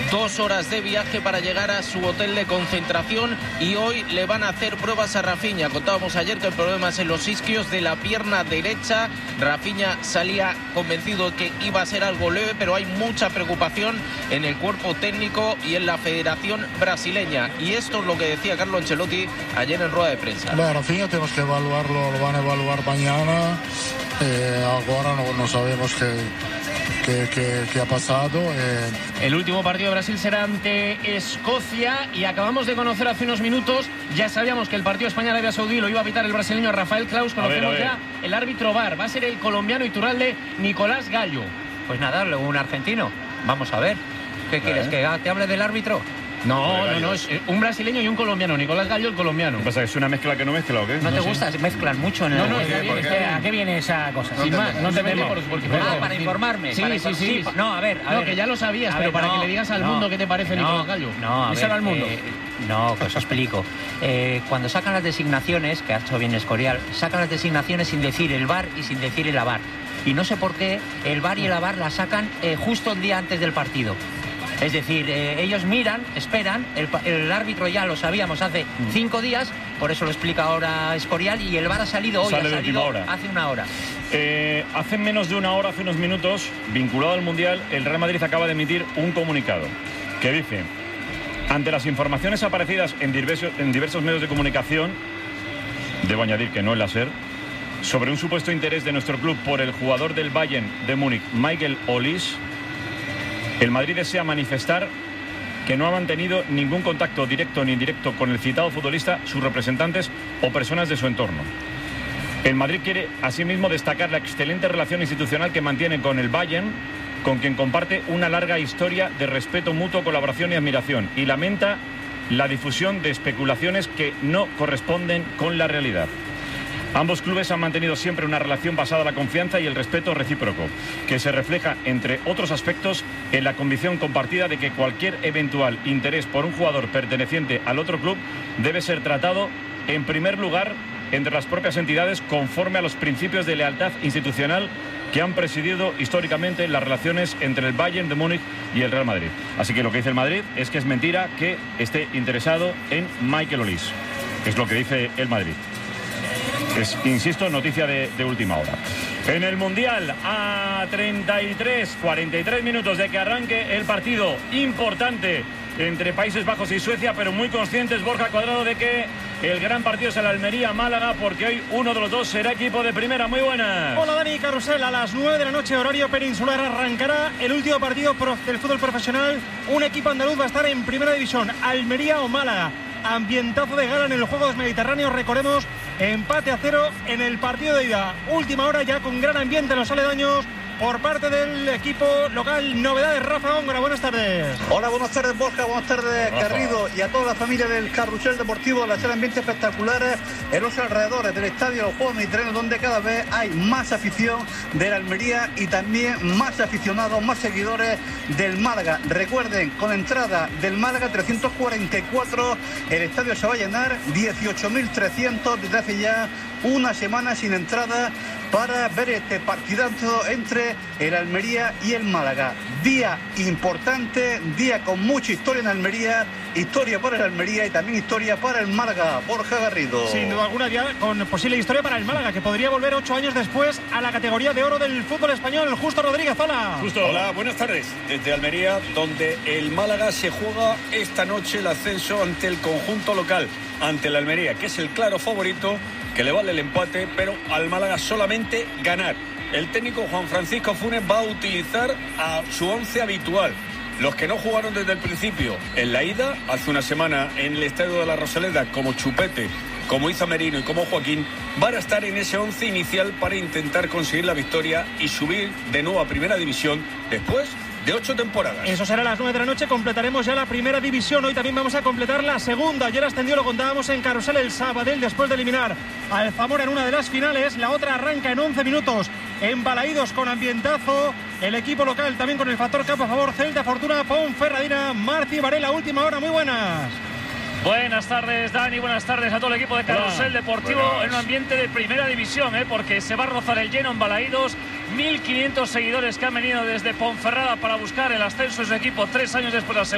2 horas de viaje para llegar a su hotel de concentración y hoy le van a hacer pruebas a Rafinha. Contábamos ayer que el problema es en los isquios de la pierna derecha. Rafinha salía convencido de que iba a ser algo leve, pero hay mucha preocupación en el cuerpo técnico y en la Federación Brasileña. Y esto es lo que decía Carlo Ancelotti ayer en rueda de prensa. Rafinha tenemos que evaluarlo, lo van a evaluar mañana. Ahora no sabemos qué ha pasado. El último partido de Brasil será ante Escocia y acabamos de conocer hace unos minutos, ya sabíamos que el partido España-Arabia Saudí lo iba a pitar el brasileño Rafael Claus, conocemos ya el árbitro VAR, va a ser el colombiano Iturralde Nicolás Gallo. Pues nada, luego un argentino, vamos a ver, ¿qué quieres, que te hable del árbitro? No, es un brasileño y un colombiano. Nicolás Gallo, el colombiano. ¿Qué pasa? ¿Es una mezcla que no mezcla o qué? ¿No te gusta? Se mezclan mucho en el... ¿A qué viene esa cosa? Sin más, no te metemos. Para informarme. Sí. No, a ver. Que ya lo sabías, pero para que le digas al mundo qué te parece Nicolás Gallo. No, díselo al mundo. Pues os explico. Cuando sacan las designaciones, que ha hecho bien Escorial, sacan las designaciones sin decir el VAR y sin decir el AVAR. Y no sé por qué el VAR y el AVAR la sacan justo el día antes del partido. Es decir, ellos miran, esperan, el árbitro ya lo sabíamos hace 5 días, por eso lo explica ahora Escorial, y el VAR ha salido hoy, hace una hora. Hace menos de una hora, hace unos minutos, vinculado al Mundial, el Real Madrid acaba de emitir un comunicado que dice: ante las informaciones aparecidas en diversos medios de comunicación, debo añadir que no es la SER, sobre un supuesto interés de nuestro club por el jugador del Bayern de Múnich, Michael Olise, el Madrid desea manifestar que no ha mantenido ningún contacto directo ni indirecto con el citado futbolista, sus representantes o personas de su entorno. El Madrid quiere asimismo destacar la excelente relación institucional que mantiene con el Bayern, con quien comparte una larga historia de respeto mutuo, colaboración y admiración, y lamenta la difusión de especulaciones que no corresponden con la realidad. Ambos clubes han mantenido siempre una relación basada en la confianza y el respeto recíproco, que se refleja, entre otros aspectos, en la convicción compartida de que cualquier eventual interés por un jugador perteneciente al otro club debe ser tratado, en primer lugar, entre las propias entidades, conforme a los principios de lealtad institucional que han presidido históricamente las relaciones entre el Bayern de Múnich y el Real Madrid. Así que lo que dice el Madrid es que es mentira que esté interesado en Michael Olise. Es lo que dice el Madrid. Es, insisto, noticia de última hora. En el Mundial, a 43 minutos de que arranque el partido importante entre Países Bajos y Suecia, pero muy conscientes, Borja Cuadrado, de que el gran partido es el Almería-Málaga, porque hoy uno de los dos será equipo de primera. Muy buenas. Hola Dani, Carrusel, a las 9 de la noche, horario peninsular, arrancará el último partido del fútbol profesional. Un equipo andaluz va a estar en primera división, Almería o Málaga. Ambientazo de gala en el Juegos Mediterráneos, recordemos, empate a 0 en el partido de ida. Última hora ya con gran ambiente en los aledaños por parte del equipo local. Novedades, Rafa Góngora, buenas tardes. Hola, buenas tardes Borja, buenas tardes Garrido y a toda la familia del Carrusel Deportivo. La sala ambiente espectaculares en los alrededores del estadio de los Juegos Mediterráneos, donde cada vez hay más afición de la Almería y también más aficionados, más seguidores del Málaga. Recuerden, con entrada del Málaga 344, el estadio se va a llenar, 18.300 desde hace ya una semana sin entrada para ver este partidazo entre el Almería y el Málaga. Día importante, día con mucha historia en Almería, historia para el Almería y también historia para el Málaga. Borja Garrido. Sin duda alguna, día con posible historia para el Málaga, que podría volver 8 años después a la categoría de oro del fútbol español. Justo Rodríguez, hola. Justo. Hola, buenas tardes. Desde Almería, donde el Málaga se juega esta noche el ascenso ante el conjunto local, ante el Almería, que es el claro favorito, que le vale el empate, pero al Málaga solamente ganar. El técnico Juan Francisco Funes va a utilizar a su 11 habitual. Los que no jugaron desde el principio en la ida, hace una semana en el Estadio de la Rosaleda, como Chupete, como Iza Merino y como Joaquín, van a estar en ese 11 inicial para intentar conseguir la victoria y subir de nuevo a Primera División después de 8 temporadas. Eso será a las 9 de la noche, completaremos ya la primera división. Hoy también vamos a completar la segunda. Ayer ascendió, lo contábamos en Carrusel, el Sabadell, después de eliminar al Zamora en una de las finales. La otra arranca en 11 minutos, en Balaídos, con ambientazo. El equipo local también con el factor campo a favor, Celta, Fortuna, Ponferradina, Martí Varela. Última hora, muy buenas. Buenas tardes, Dani, buenas tardes a todo el equipo de Carrusel Deportivo en un ambiente de primera división, porque se va a rozar el lleno en Balaídos. 1.500 seguidores que han venido desde Ponferrada para buscar el ascenso de su equipo 3 años después de la segunda.